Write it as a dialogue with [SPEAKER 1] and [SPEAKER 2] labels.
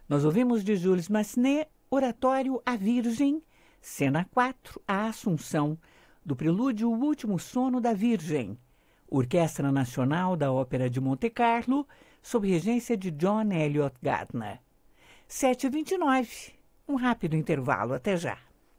[SPEAKER 1] Nós ouvimos de Jules Massenet, Oratório à Virgem, Cena 4, A Assunção, do prelúdio O Último Sono da Virgem, Orquestra Nacional da Ópera de Monte Carlo, sob regência de John Eliot Gardner. 7h29, um rápido intervalo, até já.